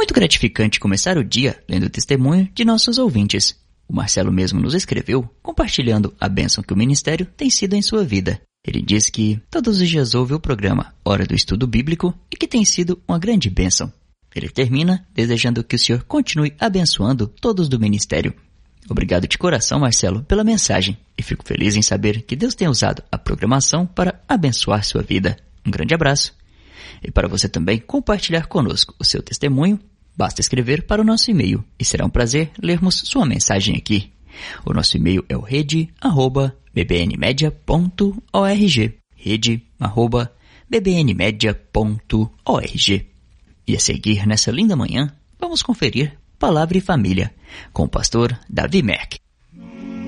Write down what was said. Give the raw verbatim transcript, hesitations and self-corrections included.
muito gratificante começar o dia lendo o testemunho de nossos ouvintes. O Marcelo mesmo nos escreveu, compartilhando a bênção que o ministério tem sido em sua vida. Ele diz que todos os dias ouve o programa Hora do Estudo Bíblico e que tem sido uma grande bênção. Ele termina desejando que o Senhor continue abençoando todos do ministério. Obrigado de coração, Marcelo, pela mensagem e fico feliz em saber que Deus tem usado a programação para abençoar sua vida. Um grande abraço. E para você também compartilhar conosco o seu testemunho, basta escrever para o nosso e-mail e será um prazer lermos sua mensagem aqui. O nosso e-mail é o rede arroba b b n media ponto org, rede arroba b b n media ponto org. E a seguir, nessa linda manhã, vamos conferir Palavra e Família, com o pastor Davi Merck.